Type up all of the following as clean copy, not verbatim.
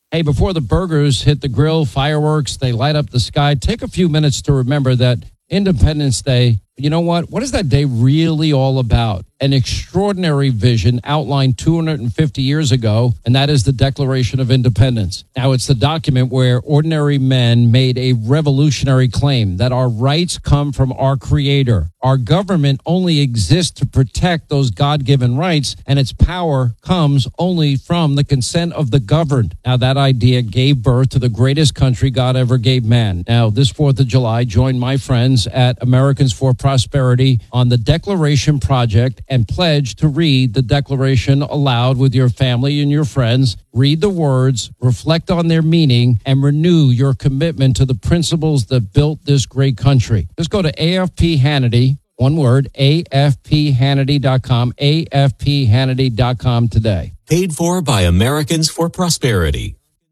Hey, before the burgers hit the grill, fireworks, they light up the sky, take a few minutes to remember that Independence Day, you know what? What is that day really all about? An extraordinary vision outlined 250 years ago, and that is the Declaration of Independence. Now, it's the document where ordinary men made a revolutionary claim that our rights come from our Creator. Our government only exists to protect those God-given rights, and its power comes only from the consent of the governed. Now, that idea gave birth to the greatest country God ever gave man. Now, this 4th of July, join my friends at Americans for Prosperity on the Declaration Project and pledge to read the Declaration aloud with your family and your friends. Read the words, reflect on their meaning, and renew your commitment to the principles that built this great country. Just go to AFP Hannity, one word, AFPHannity.com, AFPHannity.com today. Paid for by Americans for Prosperity.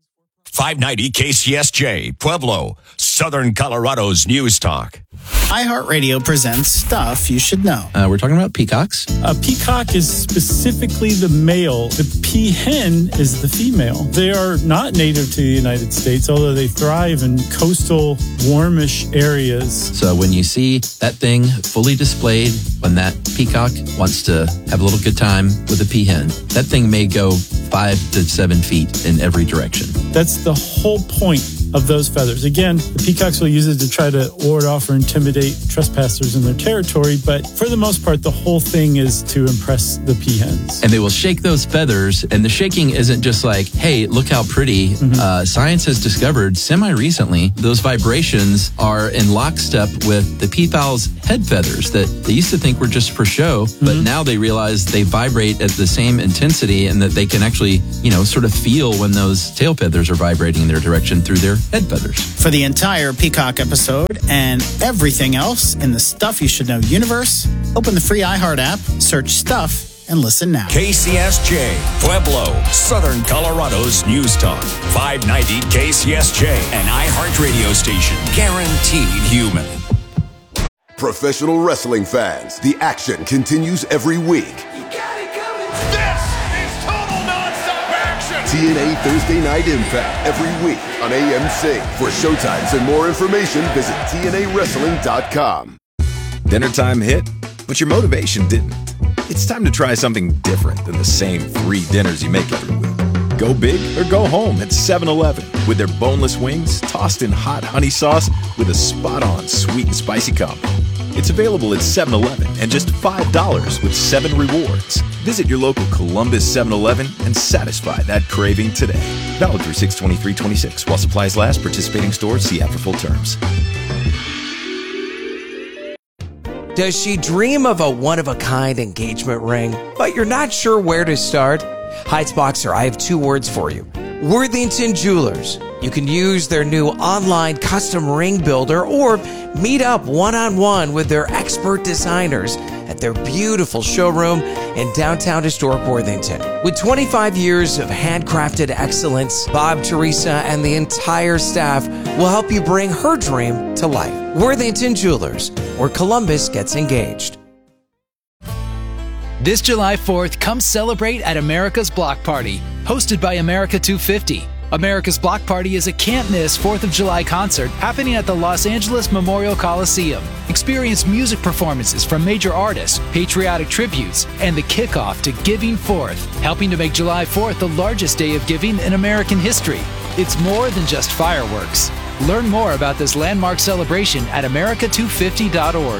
590 KCSJ, Pueblo, Southern Colorado's News Talk. iHeartRadio presents Stuff You Should Know. We're talking about peacocks. A peacock is specifically the male. The peahen is the female. They are not native to the United States, although they thrive in coastal, warmish areas. So when you see that thing fully displayed, when that peacock wants to have a little good time with a peahen, that thing may go 5 to 7 feet in every direction. That's the whole point of those feathers. Again, the peacocks will use it to try to ward off or intimidate trespassers in their territory, but for the most part, the whole thing is to impress the peahens. And they will shake those feathers, and the shaking isn't just like, hey, look how pretty. Science has discovered semi-recently those vibrations are in lockstep with the peafowl's head feathers that they used to think were just for show, but now they realize they vibrate at the same intensity and that they can actually, sort of feel when those tail feathers are vibrating in their direction through their head feathers. For the entire Peacock episode and everything else in the Stuff You Should Know universe, open the free iHeart app, search Stuff, and listen now. KCSJ, Pueblo, Southern Colorado's News Talk. 590 KCSJ, an iHeart radio station. Guaranteed human. Professional wrestling fans, the action continues every week. TNA Thursday Night Impact every week on AMC. For showtimes and more information, visit TNAWrestling.com. Dinner time hit, but your motivation didn't. It's time to try something different than the same 3 dinners you make every week. Go big or go home at 7-Eleven with their boneless wings tossed in hot honey sauce with a spot-on sweet and spicy combo. It's available at 7-Eleven and just $5 with 7 rewards. Visit your local Columbus 7-Eleven and satisfy that craving today. Valid through 6/23/26. While supplies last, participating stores see app for full terms. Does she dream of a one-of-a-kind engagement ring, but you're not sure where to start? Heights Boxer, I have 2 words for you. Worthington Jewelers. You can use their new online custom ring builder or meet up one-on-one with their expert designers at their beautiful showroom in downtown historic Worthington. With 25 years of handcrafted excellence, Bob, Teresa, and the entire staff will help you bring her dream to life. Worthington Jewelers, where Columbus gets engaged. This July 4th, come celebrate at America's Block Party, hosted by America 250. America's Block Party is a can't-miss 4th of July concert happening at the Los Angeles Memorial Coliseum. Experience music performances from major artists, patriotic tributes, and the kickoff to Giving Forth, helping to make July 4th the largest day of giving in American history. It's more than just fireworks. Learn more about this landmark celebration at america250.org.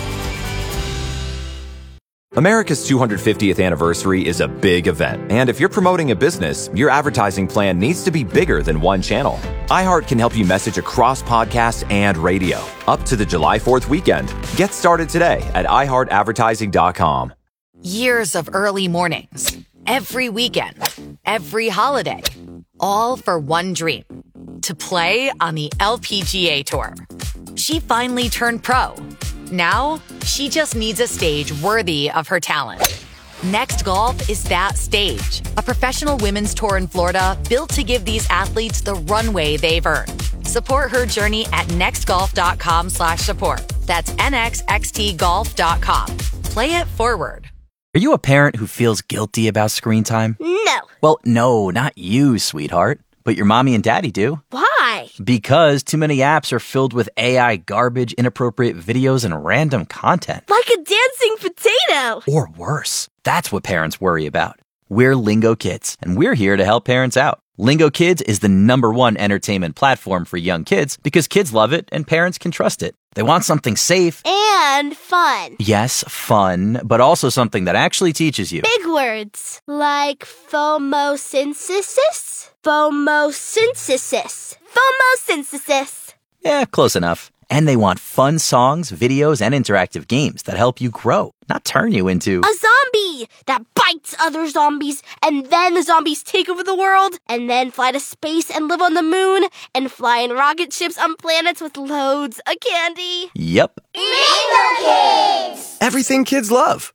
America's 250th anniversary is a big event, and if you're promoting a business, your advertising plan needs to be bigger than one channel. iHeart can help you message across podcasts and radio up to the July 4th weekend. Get started today at iHeartAdvertising.com. Years of early mornings, every weekend, every holiday, all for one dream: to play on the LPGA Tour. She finally turned pro. Now, she just needs a stage worthy of her talent. Next Golf is that stage. A professional women's tour in Florida built to give these athletes the runway they've earned. Support her journey at nextgolf.com/support. That's nxxtgolf.com. Play it forward. Are you a parent who feels guilty about screen time? No. Well, no, not you, sweetheart. but your mommy and daddy do. Why? Because too many apps are filled with AI garbage, inappropriate videos, and random content. Like a dancing potato. Or worse. That's what parents worry about. We're Lingo Kids, and we're here to help parents out. Lingo Kids is the #1 entertainment platform for young kids because kids love it and parents can trust it. They want something safe. And fun. Yes, fun, but also something that actually teaches you. Big words like phomosynthesis. Phomosynthesis. Phomosynthesis. Yeah, close enough. And they want fun songs, videos, and interactive games that help you grow, not turn you into a zombie that bites other zombies, and then the zombies take over the world, and then fly to space and live on the moon, and fly in rocket ships on planets with loads of candy. Yep. Lingo Kids! Everything kids love.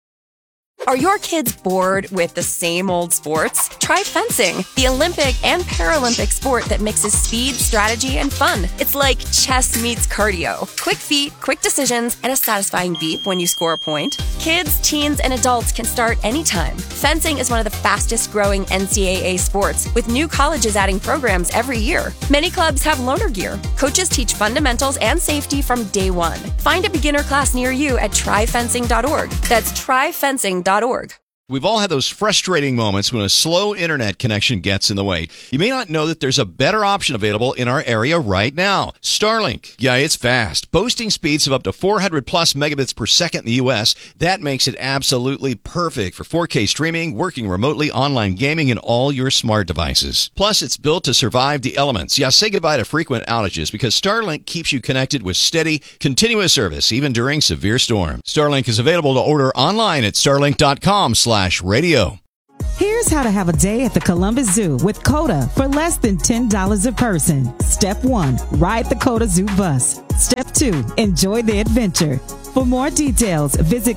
Are your kids bored with the same old sports? Try fencing, the Olympic and Paralympic sport that mixes speed, strategy, and fun. It's like chess meets cardio. Quick feet, quick decisions, and a satisfying beep when you score a point. Kids, teens, and adults can start anytime. Fencing is one of the fastest growing NCAA sports, with new colleges adding programs every year. Many clubs have loaner gear. Coaches teach fundamentals and safety from day one. Find a beginner class near you at tryfencing.org. That's tryfencing.org. We've all had those frustrating moments when a slow internet connection gets in the way. You may not know that there's a better option available in our area right now. Starlink. Yeah, it's fast. Boasting speeds of up to 400 plus megabits per second in the U.S. That makes it absolutely perfect for 4K streaming, working remotely, online gaming, and all your smart devices. Plus, it's built to survive the elements. Yeah, say goodbye to frequent outages because Starlink keeps you connected with steady, continuous service, even during severe storms. Starlink is available to order online at starlink.com/radio. Here's how to have a day at the Columbus Zoo with CODA for less than $10 a person. Step 1, ride the CODA Zoo bus. Step 2, enjoy the adventure. For more details, visit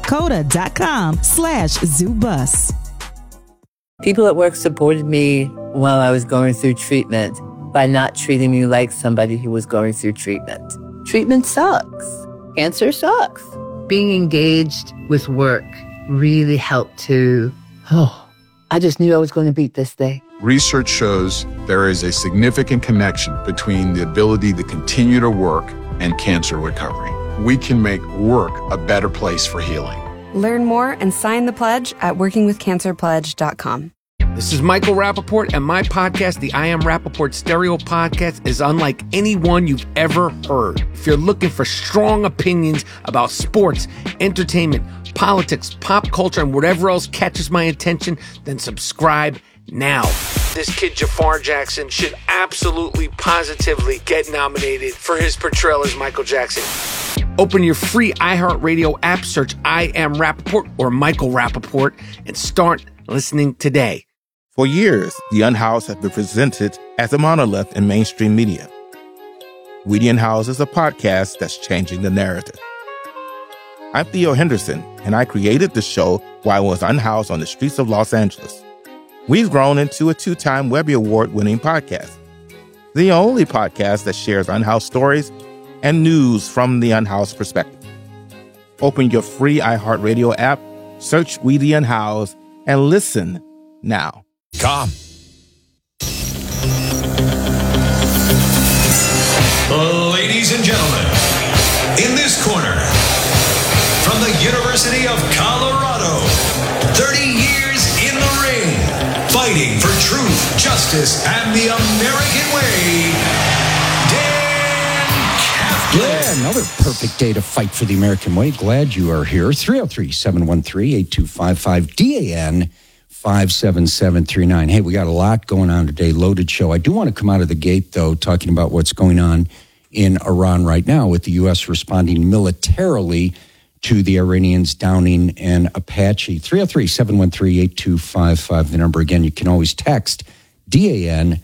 coda.com/zoobus. People at work supported me while I was going through treatment by not treating me like somebody who was going through treatment. Treatment sucks. Cancer sucks. Being engaged with work really helped to, I just knew I was going to beat this thing. Research shows there is a significant connection between the ability to continue to work and cancer recovery. We can make work a better place for healing. Learn more and sign the pledge at workingwithcancerpledge.com. This is Michael Rappaport, and my podcast, the I Am Rappaport Stereo Podcast, is unlike any one you've ever heard. If you're looking for strong opinions about sports, entertainment, politics, pop culture, and whatever else catches my attention, then subscribe now. This kid, Jafar Jackson, should absolutely, positively get nominated for his portrayal as Michael Jackson. Open your free iHeartRadio app, search I Am Rappaport or Michael Rappaport, and start listening today. For years, The Unhoused has been presented as a monolith in mainstream media. We The Unhoused is a podcast that's changing the narrative. I'm Theo Henderson, and I created the show while I was unhoused on the streets of Los Angeles. We've grown into a 2-time Webby Award-winning podcast, the only podcast that shares unhoused stories and news from the unhoused perspective. Open your free iHeartRadio app, search We The Unhoused, and listen now. Come. Ladies and gentlemen, in this corner, from the University of Colorado, 30 years in the ring, fighting for truth, justice, and the American way, Dan Kaplan. Yeah, another perfect day to fight for the American way. Glad you are here. 303-713-8255, DAN 57739. Hey, we got a lot going on today, loaded show. I do want to come out of the gate, though, talking about what's going on in Iran right now with the U.S. responding militarily to the Iranians downing an Apache. 303-713-8255, the number again. You can always text DAN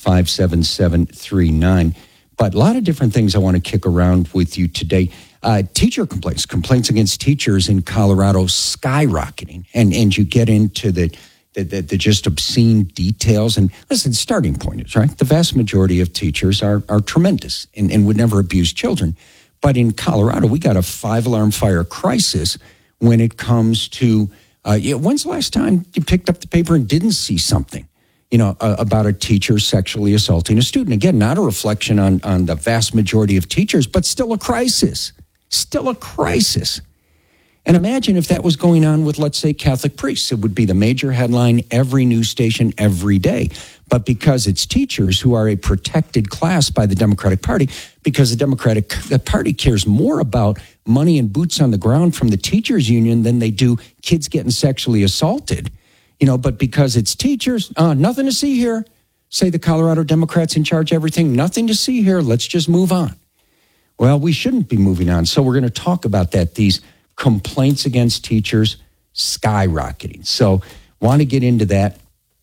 57739. But a lot of different things I want to kick around with you today. Teacher complaints against teachers in Colorado skyrocketing. And you get into the just obscene details. And listen, the starting point is, right, the vast majority of teachers are tremendous and would never abuse children. But in Colorado, we got a 5-alarm fire crisis when it comes to, when's the last time you picked up the paper and didn't see something? about a teacher sexually assaulting a student. Again, not a reflection on the vast majority of teachers, but still a crisis. Still a crisis. And imagine if that was going on with, let's say, Catholic priests. It would be the major headline every news station every day. But because it's teachers who are a protected class by the Democratic Party, because the Democratic Party cares more about money and boots on the ground from the teachers union than they do kids getting sexually assaulted, but because it's teachers, nothing to see here. Say the Colorado Democrats in charge of everything, nothing to see here. Let's just move on. Well, we shouldn't be moving on. So we're going to talk about that. These complaints against teachers skyrocketing. So want to get into that.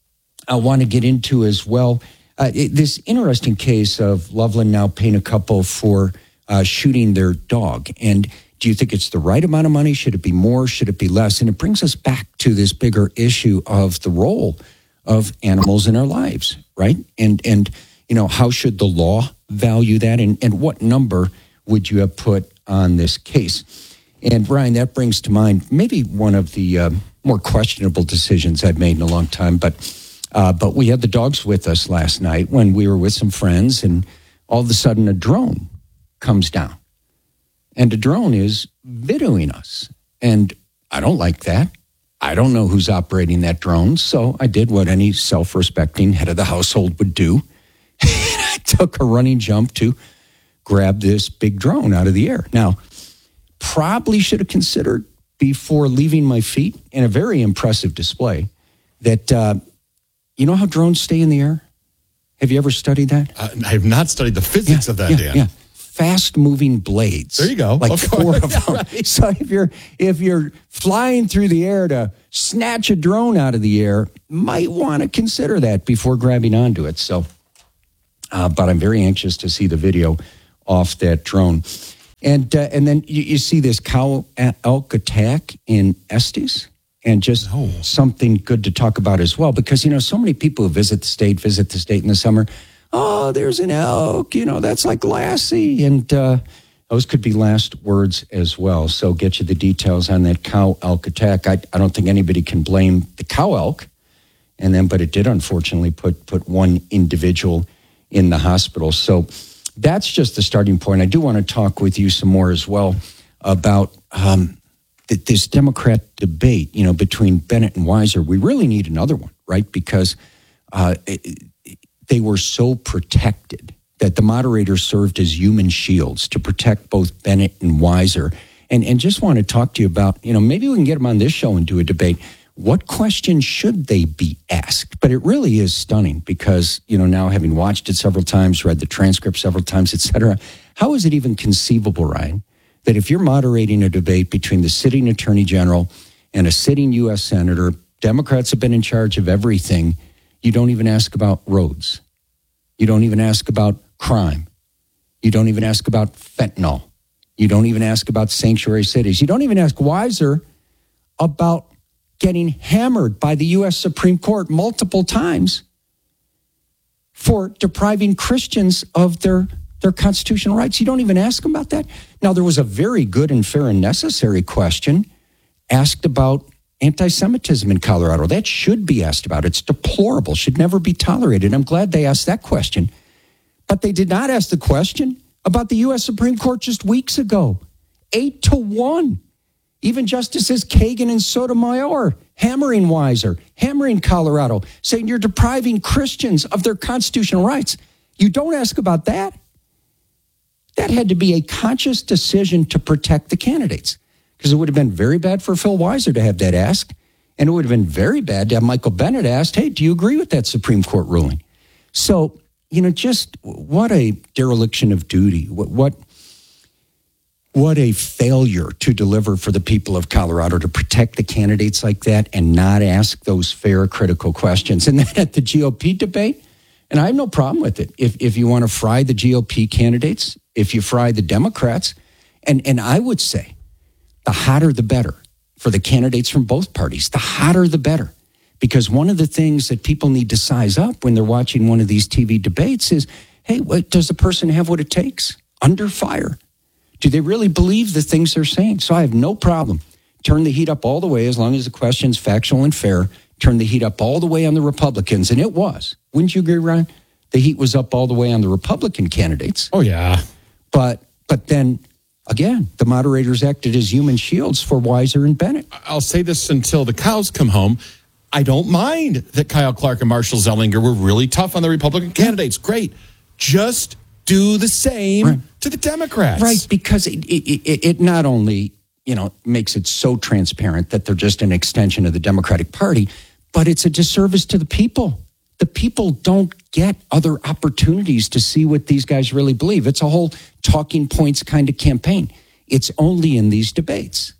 I want to get into as well this interesting case of Loveland now paying a couple for shooting their dog. And do you think it's the right amount of money? Should it be more? Should it be less? And it brings us back to this bigger issue of the role of animals in our lives, right? And how should the law value that? And what number would you have put on this case? And Brian, that brings to mind maybe one of the more questionable decisions I've made in a long time. But we had the dogs with us last night when we were with some friends, and all of a sudden a drone comes down. And a drone is videoing us. And I don't like that. I don't know who's operating that drone. So I did what any self-respecting head of the household would do. And I took a running jump to grab this big drone out of the air. Now, probably should have considered before leaving my feet in a very impressive display that, you know how drones stay in the air? Have you ever studied that? I have not studied the physics of that, Dan. Yeah. Fast-moving blades. There you go. Like four of them. Right. So if you're flying through the air to snatch a drone out of the air, might want to consider that before grabbing onto it. So, but I'm very anxious to see the video off that drone. And then you see this cow elk attack in Estes, and just something good to talk about as well, because so many people who visit the state in the summer. Oh, there's an elk, that's like Lassie. And those could be last words as well. So get you the details on that cow elk attack. I don't think anybody can blame the cow elk. But it did unfortunately put one individual in the hospital. So that's just the starting point. I do want to talk with you some more as well about this Democrat debate, between Bennett and Weiser. We really need another one, right? Because they were so protected that the moderators served as human shields to protect both Bennett and Weiser. And just want to talk to you about, maybe we can get them on this show and do a debate. What questions should they be asked? But it really is stunning because, now having watched it several times, read the transcript several times, et cetera, how is it even conceivable, Ryan, that if you're moderating a debate between the sitting attorney general and a sitting U.S. senator, Democrats have been in charge of everything, you don't even ask about roads. You don't even ask about crime. You don't even ask about fentanyl. You don't even ask about sanctuary cities. You don't even ask Weiser about getting hammered by the U.S. Supreme Court multiple times for depriving Christians of their constitutional rights. You don't even ask them about that. Now, there was a very good and fair and necessary question asked about anti-Semitism in Colorado. That should be asked about. It's deplorable, should never be tolerated. I'm glad they asked that question. But they did not ask the question about the U.S. Supreme Court just weeks ago. 8-1. Even Justices Kagan and Sotomayor hammering Weiser, hammering Colorado, saying you're depriving Christians of their constitutional rights. You don't ask about that. That had to be a conscious decision to protect the candidates, because it would have been very bad for Phil Weiser to have that asked, and it would have been very bad to have Michael Bennett asked, hey, do you agree with that Supreme Court ruling? So, just what a dereliction of duty. What a failure to deliver for the people of Colorado, to protect the candidates like that and not ask those fair, critical questions. And then at the GOP debate, and I have no problem with it, if you want to fry the GOP candidates, if you fry the Democrats, and I would say the hotter the better for the candidates from both parties, the hotter the better. Because one of the things that people need to size up when they're watching one of these TV debates is, hey, does the person have what it takes under fire? Do they really believe the things they're saying? So I have no problem. Turn the heat up all the way as long as the question's factual and fair. turned the heat up all the way on the Republicans, and it was. Wouldn't you agree, Ryan? The heat was up all the way on the Republican candidates. Oh, yeah. But then, again, the moderators acted as human shields for Weiser and Bennett. I'll say this until the cows come home. I don't mind that Kyle Clark and Marshall Zellinger were really tough on the Republican candidates. Great. Just do the same to the Democrats. Right, because it not only, makes it so transparent that they're just an extension of the Democratic Party, but it's a disservice to the people. The people don't get other opportunities to see what these guys really believe. It's a whole talking points kind of campaign. It's only in these debates.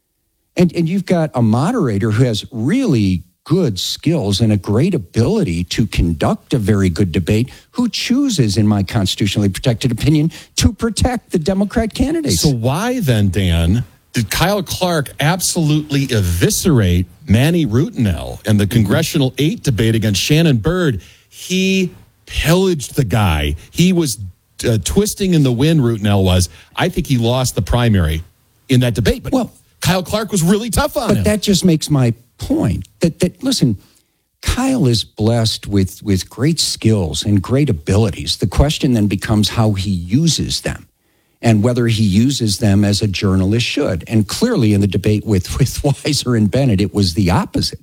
And you've got a moderator who has really good skills and a great ability to conduct a very good debate, who chooses, in my constitutionally protected opinion, to protect the Democrat candidates. So why then, Dan, did Kyle Clark absolutely eviscerate Manny Rutinel in the Congressional 8 debate against Shannon Byrd? He pillaged the guy. He was twisting in the wind, Rutinel was. I think he lost the primary in that debate. But Kyle Clark was really tough on him. But that just makes my point that listen, Kyle is blessed with great skills and great abilities. The question then becomes how he uses them, and whether he uses them as a journalist should. And clearly in the debate with Weiser and Bennett, it was the opposite.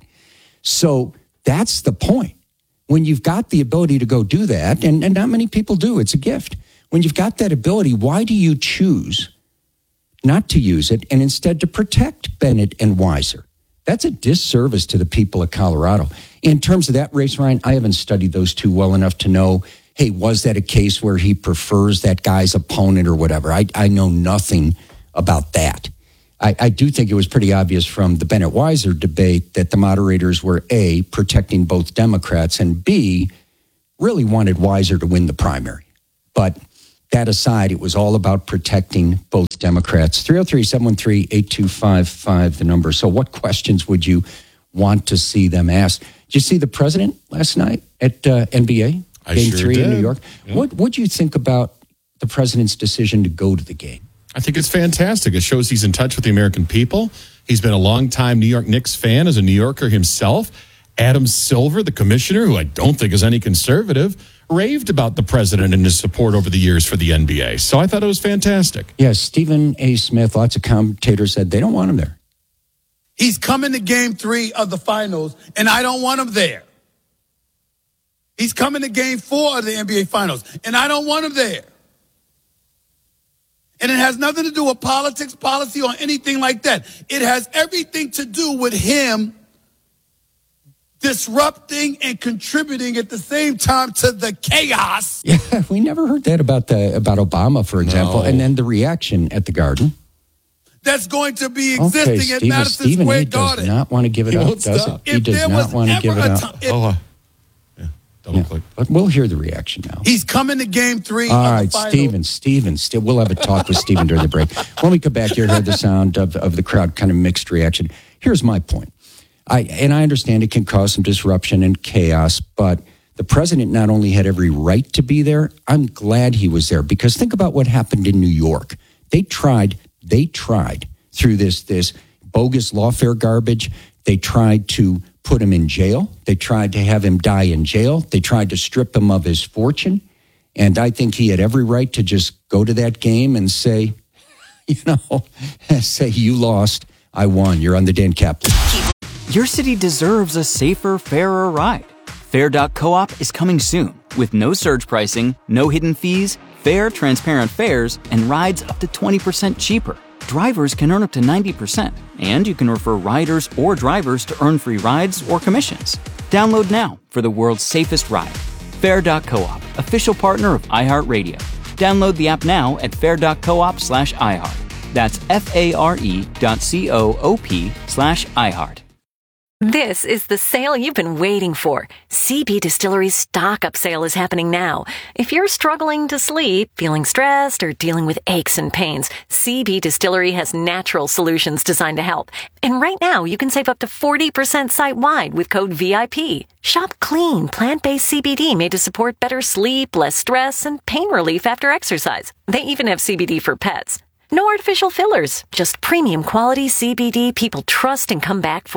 So that's the point. When you've got the ability to go do that, and not many people do, it's a gift. When you've got that ability, why do you choose not to use it and instead to protect Bennett and Weiser? That's a disservice to the people of Colorado. In terms of that race, Ryan, I haven't studied those two well enough to know, hey, was that a case where he prefers that guy's opponent or whatever? I know nothing about that. I do think it was pretty obvious from the Bennett-Weiser debate that the moderators were, A, protecting both Democrats, and B, really wanted Weiser to win the primary. But that aside, it was all about protecting both Democrats. 303-713-8255, the number. So what questions would you want to see them ask? Did you see the president last night at NBA? Game 3 in New York. Yeah. What do you think about the president's decision to go to the game? I think it's fantastic. It shows he's in touch with the American people. He's been a longtime New York Knicks fan as a New Yorker himself. Adam Silver, the commissioner, who I don't think is any conservative, raved about the president and his support over the years for the NBA. So I thought it was fantastic. Yes, Stephen A. Smith, lots of commentators said they don't want him there. He's coming to game 3 of the finals, and I don't want him there. He's coming to game 4 of the NBA finals, and I don't want him there. And it has nothing to do with politics, policy, or anything like that. It has everything to do with him disrupting and contributing at the same time to the chaos. Yeah, we never heard that about Obama, for example, and then the reaction at the Garden. That's going to be existing at Madison Stephen Square A. Garden. does not want to give it up, does it? He does not want to give it up. Double click. But we'll hear the reaction now. He's coming to game 3 All of right, the finals. Stephen, we'll have a talk with Stephen during the break. When we come back, you heard the sound of the crowd, kind of mixed reaction. Here's my point. I understand it can cause some disruption and chaos, but the president not only had every right to be there, I'm glad he was there, because think about what happened in New York. They tried through this bogus lawfare garbage. They tried to put him in jail. They tried to have him die in jail. They tried to strip him of his fortune. And I think he had every right to just go to that game and say, say, you lost, I won. You're on the Dan Caplan. Your city deserves a safer, fairer ride. Fair.coop is coming soon with no surge pricing, no hidden fees, fair, transparent fares, and rides up to 20% cheaper. Drivers can earn up to 90%, and you can refer riders or drivers to earn free rides or commissions. Download now for the world's safest ride. Fair.coop, official partner of iHeartRadio. Download the app now at fair.coop/iHeart. That's FARE.coop/iHeart. This is the sale you've been waiting for. CB Distillery's Stock Up sale is happening now. If you're struggling to sleep, feeling stressed, or dealing with aches and pains, CB Distillery has natural solutions designed to help. And right now, you can save up to 40% site-wide with code VIP. Shop clean, plant-based CBD made to support better sleep, less stress, and pain relief after exercise. They even have CBD for pets. No artificial fillers, just premium quality CBD people trust and come back for.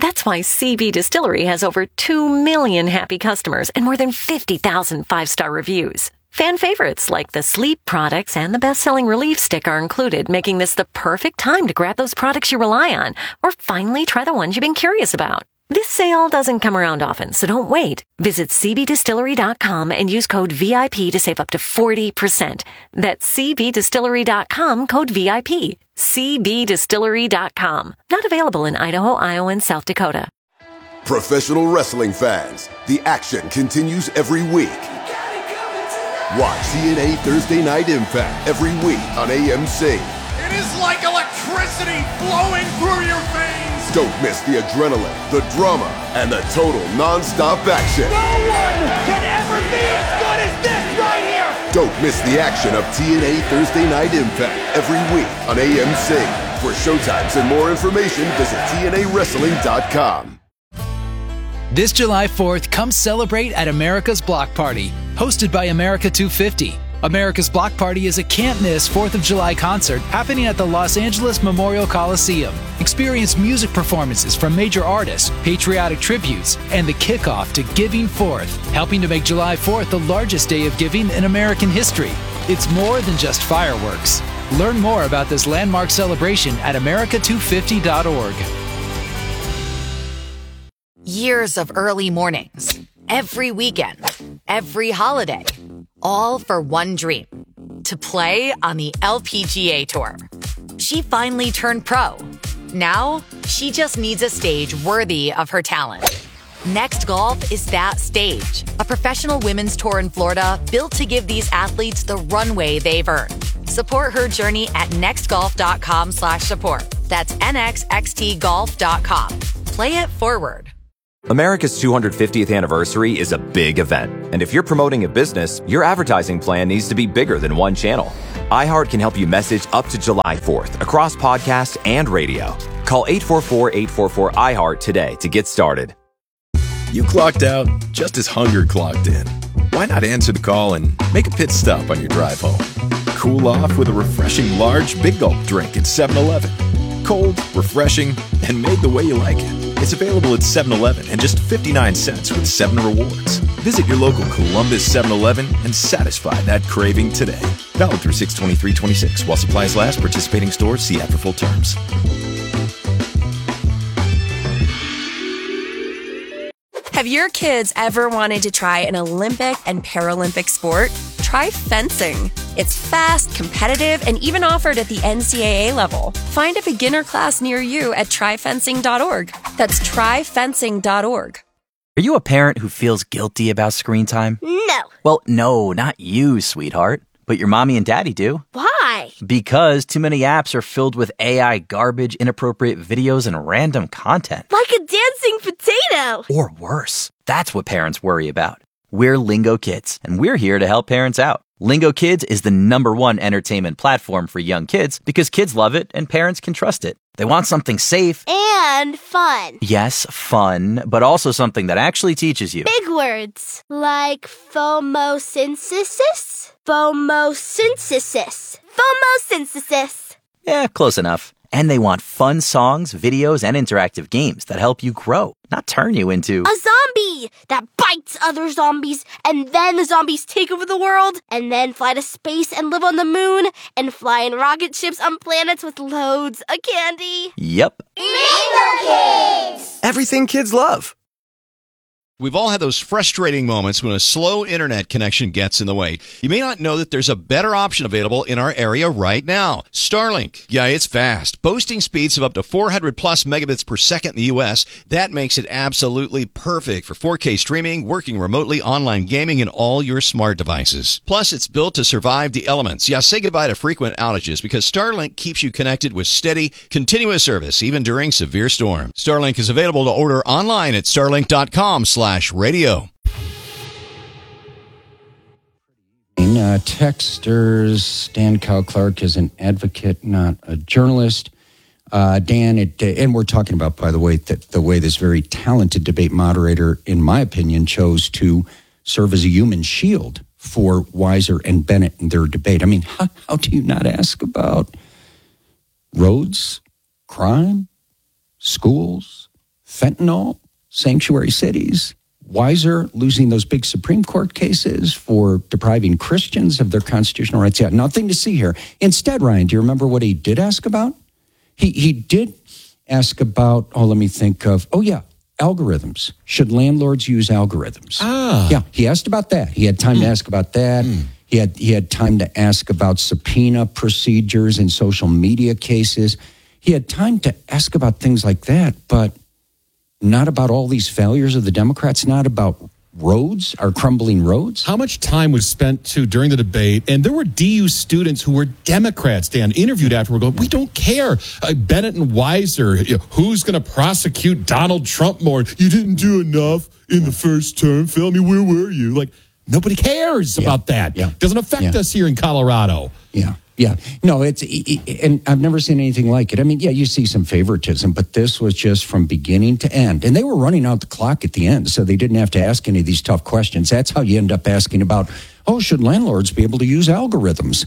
That's why CB Distillery has over 2 million happy customers and more than 50,000 five-star reviews. Fan favorites like the sleep products and the best-selling Relief Stick are included, making this the perfect time to grab those products you rely on or finally try the ones you've been curious about. This sale doesn't come around often, so don't wait. Visit cbdistillery.com and use code VIP to save up to 40%. That's cbdistillery.com, code VIP. cbdistillery.com. Not available in Idaho, Iowa, and South Dakota. Professional wrestling fans, the action continues every week. Watch TNA Thursday Night Impact every week on AMC. It is like electricity flowing through your veins. Don't miss the adrenaline, the drama, and the total non-stop action. No one can ever be as good as this right here. Don't miss the action of TNA Thursday Night Impact every week on AMC. For showtimes and more information, visit TNAWrestling.com. This July 4th, come celebrate at America's Block Party, hosted by America 250. America's Block Party is a can't-miss 4th of July concert happening at the Los Angeles Memorial Coliseum. Experience music performances from major artists, patriotic tributes, and the kickoff to Giving Forth, helping to make July 4th the largest day of giving in American history. It's more than just fireworks. Learn more about this landmark celebration at america250.org. Years of early mornings, every weekend, every holiday, all for one dream, to play on the LPGA Tour. She finally turned pro. Now, she just needs a stage worthy of her talent. Next Golf is that stage, a professional women's tour in Florida built to give these athletes the runway they've earned. Support her journey at nextgolf.com/support. That's nxxtgolf.com. Play it forward. America's 250th anniversary is a big event. And if you're promoting a business, your advertising plan needs to be bigger than one channel. iHeart can help you message up to July 4th across podcast and radio. Call 844-844-iHeart today to get started. You clocked out just as hunger clocked in. Why not answer the call and make a pit stop on your drive home? Cool off with a refreshing large Big Gulp drink at 7-Eleven. Cold, refreshing, and made the way you like it. It's available at 7-Eleven and just 59 cents with 7 rewards. Visit your local Columbus 7-Eleven and satisfy that craving today. Valid through 6/23/26. While supplies last, participating stores see ad for full terms. Have your kids ever wanted to try an Olympic and Paralympic sport? Try fencing. It's fast, competitive, and even offered at the NCAA level. Find a beginner class near you at tryfencing.org. That's tryfencing.org. Are you a parent who feels guilty about screen time? No. Well, no, not you, sweetheart. But your mommy and daddy do. Why? Because too many apps are filled with AI garbage, inappropriate videos, and random content. Like a dancing potato. Or worse. That's what parents worry about. We're Lingo Kids, and we're here to help parents out. Lingo Kids is the #1 entertainment platform for young kids because kids love it and parents can trust it. They want something safe. And fun. Yes, fun, but also something that actually teaches you. Big words like phomosynthesis. Phomosynthesis. Phomosynthesis. Yeah, close enough. And they want fun songs, videos, and interactive games that help you grow, not turn you into a zombie that bites other zombies, and then the zombies take over the world, and then fly to space and live on the moon, and fly in rocket ships on planets with loads of candy. Yep. Lingo Kids! Everything kids love. We've all had those frustrating moments when a slow internet connection gets in the way. You may not know that there's a better option available in our area right now. Starlink. Yeah, it's fast. Boasting speeds of up to 400 plus megabits per second in the U.S. That makes it absolutely perfect for 4K streaming, working remotely, online gaming, and all your smart devices. Plus, it's built to survive the elements. Yeah, say goodbye to frequent outages because Starlink keeps you connected with steady, continuous service, even during severe storms. Starlink is available to order online at starlink.com/radio. Texters, Dan Kyle Clark is an advocate, not a journalist. Dan, and we're talking about, by the way, the way this very talented debate moderator, in my opinion, chose to serve as a human shield for Weiser and Bennett in their debate. I mean, how do you not ask about roads, crime, schools, fentanyl, sanctuary cities, Weiser losing those big Supreme Court cases for depriving Christians of their constitutional rights. Yeah, nothing to see here. Instead, Ryan, do you remember what he did ask about? He did ask about, let me think of, algorithms. Should landlords use algorithms? Yeah, he asked about that. He had time to ask about that. He had time to ask about subpoena procedures in social media cases. He had time to ask about things like that, but not about all these failures of the Democrats, not about roads, our crumbling roads. How much time was spent, too, during the debate? And there were DU students who were Democrats, Dan, interviewed afterward going, we don't care. Bennett and Weiser, who's going to prosecute Donald Trump more? You didn't do enough in the first term, Phil. I mean, where were you? Like, nobody cares about that. Doesn't affect us here in Colorado. Yeah. No, and I've never seen anything like it. I mean, you see some favoritism, but this was just from beginning to end. And they were running out the clock at the end, so they didn't have to ask any of these tough questions. That's how you end up asking about, should landlords be able to use algorithms?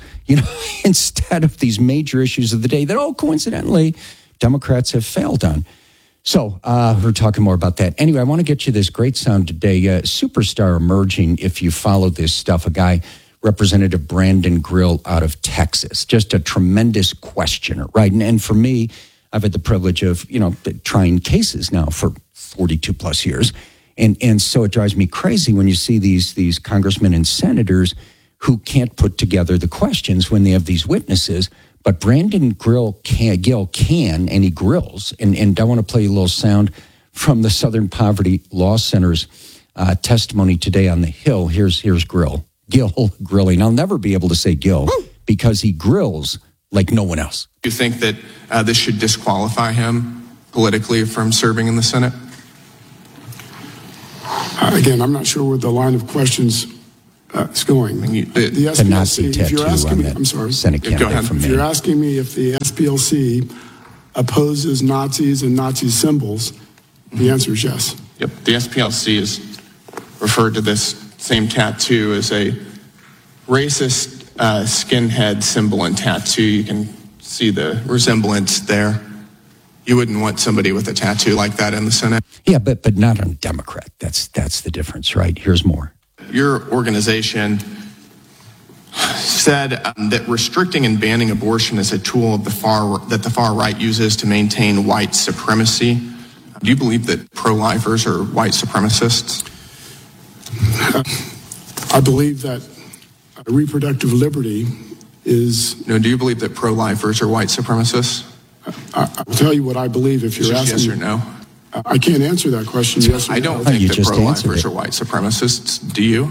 Instead of these major issues of the day that, coincidentally, Democrats have failed on. So we're talking more about that. Anyway, I want to get you this great sound today. Superstar emerging, if you follow this stuff, a guy, Representative Brandon Grill out of Texas. Just a tremendous questioner, right? And for me, I've had the privilege of, trying cases now for 42 plus years. And so it drives me crazy when you see these congressmen and senators who can't put together the questions when they have these witnesses. But Brandon Gill can, and he grills. And I want to play a little sound from the Southern Poverty Law Center's testimony today on the Hill. Here's Gill grilling. I'll never be able to say Gill because he grills like no one else. Do you think that this should disqualify him politically from serving in the Senate? Again, I'm not sure where the line of questions is going. The SPLC, if you're asking me, I'm sorry. Senate candidate from Maine. If you're asking me if the SPLC opposes Nazis and Nazi symbols, the answer is yes. Yep. The SPLC has referred to this same tattoo as a racist skinhead symbol and tattoo. You can see the resemblance there. You wouldn't want somebody with a tattoo like that in the Senate. Yeah, but not on a Democrat. That's the difference, right? Here's more. Your organization said that restricting and banning abortion is a tool of the far right uses to maintain white supremacy. Do you believe that pro-lifers are white supremacists? I believe that reproductive liberty is... No, do you believe that pro-lifers are white supremacists? I'll tell you what I believe if you're asking... Yes or no? I can't answer that question, yes or no. I don't think that pro-lifers are white supremacists. Do you?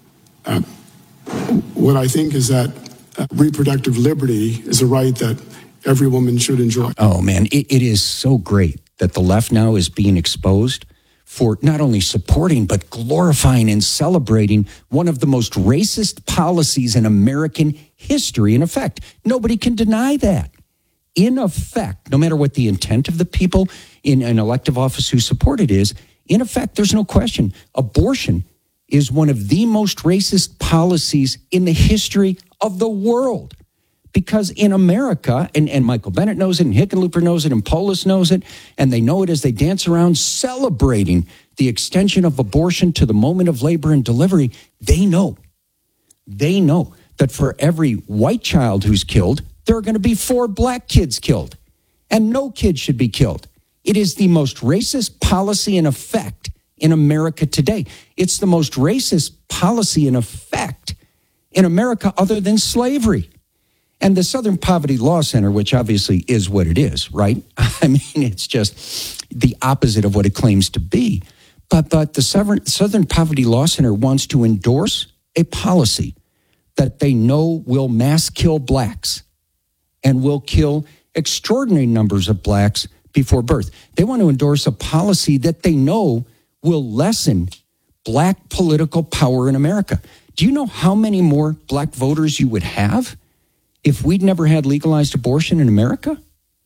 What I think is that reproductive liberty is a right that every woman should enjoy. Oh, man, it is so great that the left now is being exposed for not only supporting, but glorifying and celebrating one of the most racist policies in American history. In effect, nobody can deny that. In effect, no matter what the intent of the people in an elective office who support it is, in effect, there's no question. Abortion is one of the most racist policies in the history of the world. Because in America, and Michael Bennett knows it, and Hickenlooper knows it, and Polis knows it, and they know it as they dance around celebrating the extension of abortion to the moment of labor and delivery, they know that for every white child who's killed, there are going to be 4 black kids killed. And no kid should be killed. It is the most racist policy in effect in America today. It's the most racist policy in effect in America other than slavery. And the Southern Poverty Law Center, which obviously is what it is, right? I mean, it's just the opposite of what it claims to be. But the Southern Poverty Law Center wants to endorse a policy that they know will mass kill blacks and will kill extraordinary numbers of blacks before birth. They want to endorse a policy that they know will lessen black political power in America. Do you know how many more black voters you would have if we'd never had legalized abortion in America?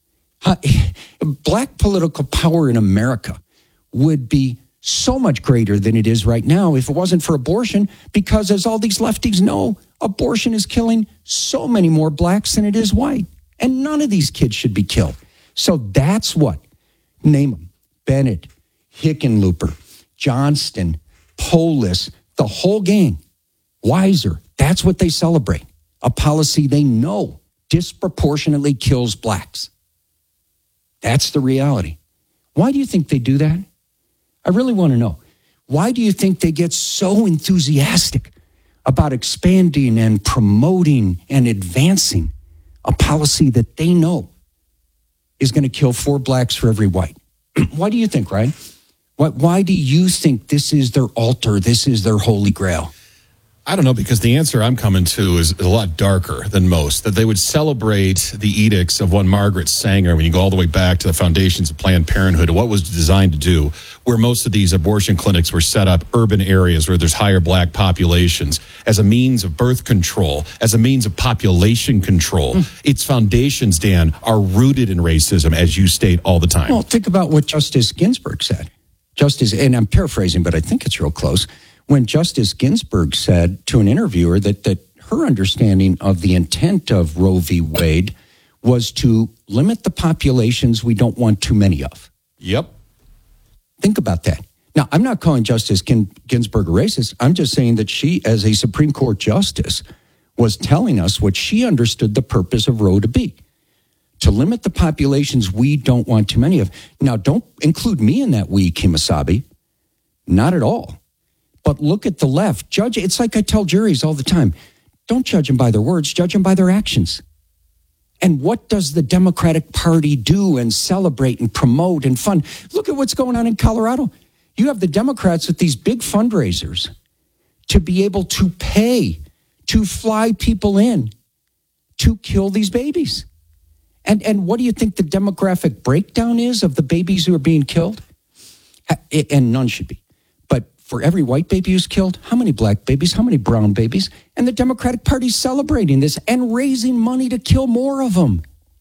Black political power in America would be so much greater than it is right now if it wasn't for abortion, because as all these lefties know, abortion is killing so many more blacks than it is white. And none of these kids should be killed. So that's what, name them, Bennett, Hickenlooper, Johnston, Polis, the whole gang, Weiser. That's what they celebrate. A policy they know disproportionately kills blacks. That's the reality. Why do you think they do that? I really want to know. Why do you think they get so enthusiastic about expanding and promoting and advancing a policy that they know is going to kill 4 blacks for every white? Why do you think, Ryan? Why do you think this is their altar? This is their holy grail? I don't know, because the answer I'm coming to is a lot darker than most, that they would celebrate the edicts of one Margaret Sanger when you go all the way back to the foundations of Planned Parenthood and what was designed to do, where most of these abortion clinics were set up urban areas where there's higher black populations as a means of birth control, as a means of population control. Its foundations, Dan, are rooted in racism, as you state all the time. Well, think about what Justice Ginsburg said. And I'm paraphrasing, but I think it's real close. When Justice Ginsburg said to an interviewer that her understanding of the intent of Roe v. Wade was to limit the populations we don't want too many of. Yep. Think about that. Now, I'm not calling Justice Ginsburg a racist. I'm just saying that she, as a Supreme Court justice, was telling us what she understood the purpose of Roe to be. To limit the populations we don't want too many of. Now, don't include me in that we, Kemosabe. Not at all. But look at the left. Judge, it's like I tell juries all the time. Don't judge them by their words, judge them by their actions. And what does the Democratic Party do and celebrate and promote and fund? Look at what's going on in Colorado. You have the Democrats with these big fundraisers to be able to pay to fly people in to kill these babies. And what do you think the demographic breakdown is of the babies who are being killed? And none should be. But for every white baby who's killed, how many black babies, how many brown babies? And the Democratic Party's celebrating this and raising money to kill more of them.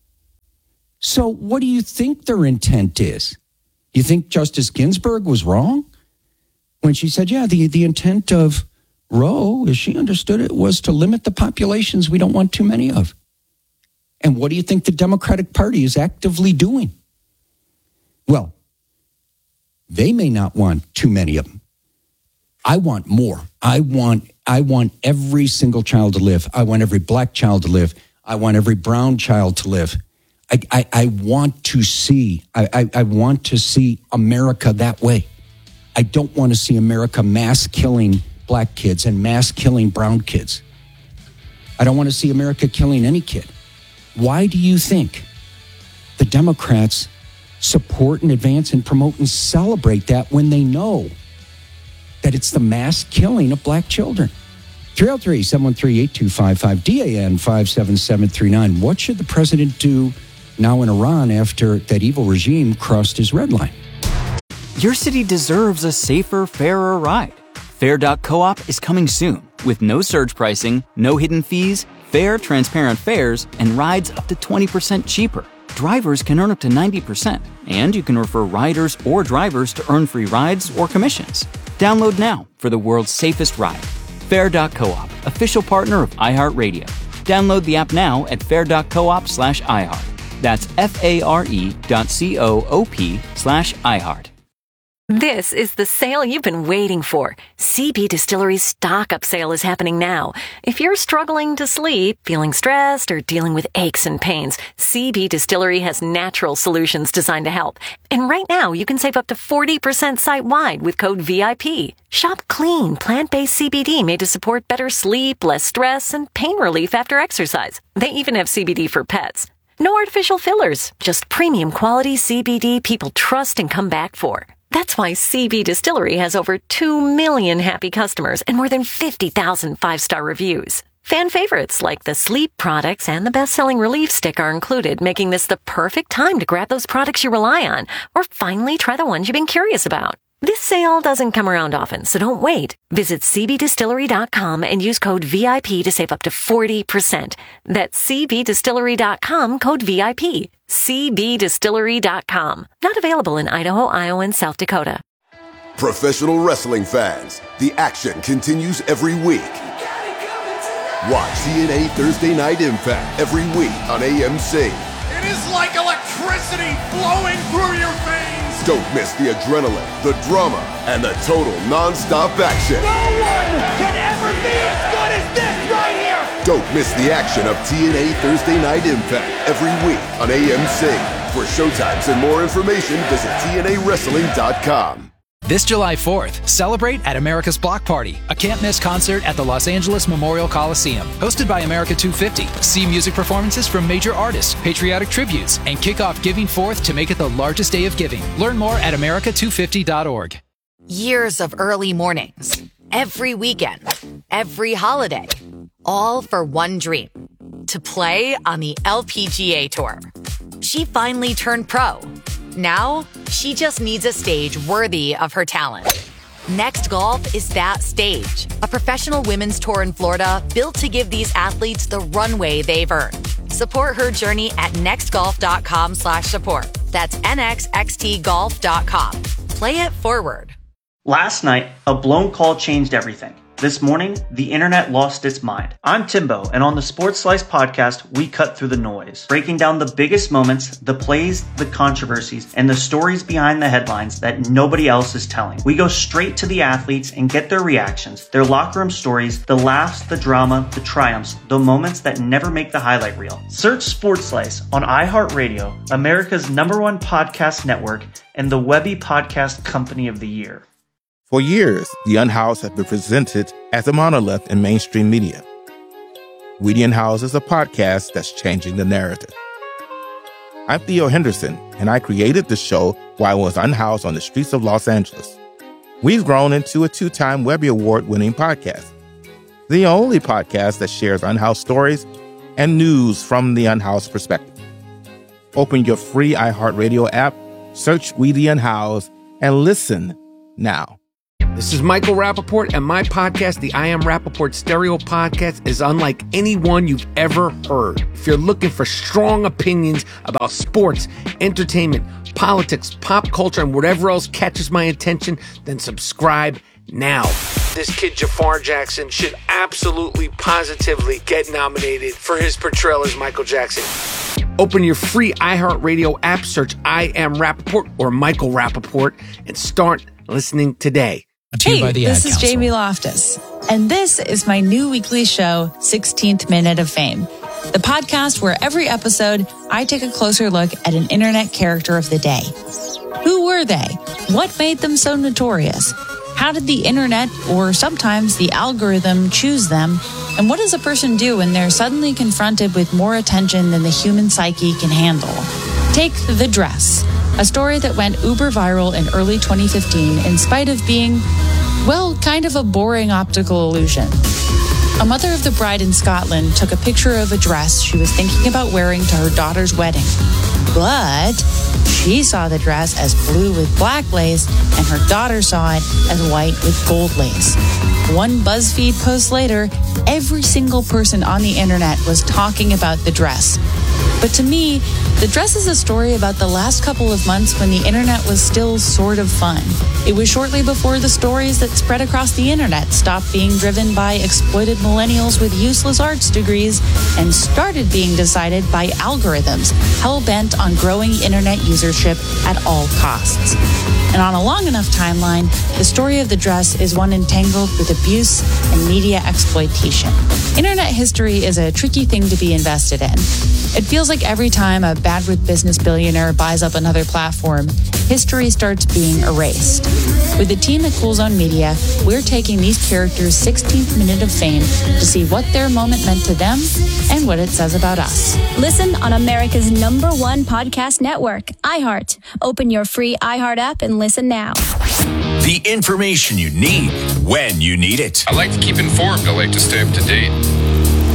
So what do you think their intent is? You think Justice Ginsburg was wrong when she said, yeah, the intent of Roe, as she understood it, was to limit the populations we don't want too many of? And what do you think the Democratic Party is actively doing? Well, they may not want too many of them. I want more. I want every single child to live. I want every black child to live. I want every brown child to live. I want to see. I want to see America that way. I don't want to see America mass killing black kids and mass killing brown kids. I don't want to see America killing any kid. Why do you think the Democrats support and advance and promote and celebrate that when they know that it's the mass killing of black children? 303-713-8255, DAN 57739. What should the president do now in Iran after that evil regime crossed his red line? Your city deserves a safer, fairer ride. Fair.coop is coming soon with no surge pricing, no hidden fees, fair, transparent fares, and rides up to 20% cheaper. Drivers can earn up to 90%, and you can refer riders or drivers to earn free rides or commissions. Download now for the world's safest ride. Fair.coop, official partner of iHeartRadio. Download the app now at fair.coop/iHeart. That's FARE.coop/iHeart. This is the sale you've been waiting for. CB Distillery's stock-up sale is happening now. If you're struggling to sleep, feeling stressed, or dealing with aches and pains, CB Distillery has natural solutions designed to help. And right now, you can save up to 40% site-wide with code VIP. Shop clean, plant-based CBD made to support better sleep, less stress, and pain relief after exercise. They even have CBD for pets. No artificial fillers, just premium quality CBD people trust and come back for. That's why CB Distillery has over 2 million happy customers and more than 50,000 five-star reviews. Fan favorites like the sleep products and the best-selling Relief Stick are included, making this the perfect time to grab those products you rely on or finally try the ones you've been curious about. This sale doesn't come around often, so don't wait. Visit cbdistillery.com and use code VIP to save up to 40%. That's cbdistillery.com, code VIP. cbdistillery.com. Not available in Idaho, Iowa, and South Dakota. Professional wrestling fans, the action continues every week. Watch TNA Thursday Night Impact every week on AMC. It is like electricity flowing through your veins. Don't miss the adrenaline, the drama, and the total non-stop action. No one can ever be as good as this right here! Don't miss the action of TNA Thursday Night Impact every week on AMC. For showtimes and more information, visit TNAWrestling.com. This July 4th, celebrate at America's Block Party, a can't-miss concert at the Los Angeles Memorial Coliseum. Hosted by America 250. See music performances from major artists, patriotic tributes, and kick off Giving Forth to make it the largest day of giving. Learn more at America250.org. Years of early mornings, every weekend, every holiday, all for one dream, to play on the LPGA Tour. She finally turned pro. Now, she just needs a stage worthy of her talent. Next Golf is that stage, a professional women's tour in Florida built to give these athletes the runway they've earned. Support her journey at nextgolf.com/support. That's nxxtgolf.com. Play it forward. Last night, a blown call changed everything. This morning, the internet lost its mind. I'm Timbo, and on the Sports Slice podcast, we cut through the noise, breaking down the biggest moments, the plays, the controversies, and the stories behind the headlines that nobody else is telling. We go straight to the athletes and get their reactions, their locker room stories, the laughs, the drama, the triumphs, the moments that never make the highlight reel. Search Sports Slice on iHeartRadio, America's #1 podcast network, and the Webby Podcast Company of the Year. For years, The Unhoused has been presented as a monolith in mainstream media. We the Unhoused is a podcast that's changing the narrative. I'm Theo Henderson, and I created the show while I was unhoused on the streets of Los Angeles. We've grown into a 2-time Webby Award-winning podcast, the only podcast that shares unhoused stories and news from the unhoused perspective. Open your free iHeartRadio app, search We the Unhoused, and listen now. This is Michael Rappaport, and my podcast, the I Am Rappaport Stereo Podcast, is unlike any one you've ever heard. If you're looking for strong opinions about sports, entertainment, politics, pop culture, and whatever else catches my attention, then subscribe now. This kid, Jafar Jackson, should absolutely, positively get nominated for his portrayal as Michael Jackson. Open your free iHeartRadio app, search I Am Rappaport or Michael Rappaport, and start listening today. Hey, this is Jamie Loftus, and this is my new weekly show, 16th Minute of Fame, the podcast where every episode I take a closer look at an internet character of the day. Who were they? What made them so notorious? How did the internet, or sometimes the algorithm, choose them? And what does a person do when they're suddenly confronted with more attention than the human psyche can handle? Take The Dress, a story that went uber viral in early 2015 in spite of being, well, kind of a boring optical illusion. A mother of the bride in Scotland took a picture of a dress she was thinking about wearing to her daughter's wedding. But she saw the dress as blue with black lace, and her daughter saw it as white with gold lace. One BuzzFeed post later, every single person on the internet was talking about the dress. But to me, the dress is a story about the last couple of months when the internet was still sort of fun. It was shortly before the stories that spread across the internet stopped being driven by exploited millennials with useless arts degrees and started being decided by algorithms hell-bent on growing internet usership at all costs. And on a long enough timeline, the story of the dress is one entangled with abuse and media exploitation. Internet history is a tricky thing to be invested in. It feels like every time a bad with business billionaire buys up another platform, history starts being erased. With the team at Cool Zone Media, we're taking these characters' 16th minute of fame to see what their moment meant to them and what it says about us. Listen on America's #1 podcast network, iHeart. Open your free iHeart app and listen now. The information you need when you need it. I like to keep informed. I like to stay up to date.